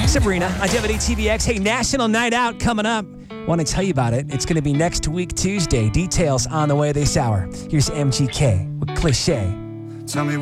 Sabrina on WTVX. Hey, National Night Out coming up. Want to tell you about it. It's going to be next week, Tuesday. Details on the way this hour. Here's MGK with Cliché. Tell me